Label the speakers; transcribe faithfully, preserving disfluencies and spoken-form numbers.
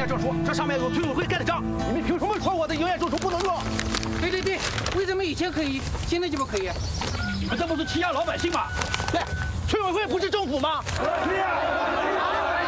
Speaker 1: 业证书，这上面有村委会盖的章。你们凭什么说我的营业证书不能用？
Speaker 2: 对对对，为什么以前可以，现在就不可以？
Speaker 1: 你们这不是欺压老百姓吗？对，村委会不是政府吗？对呀。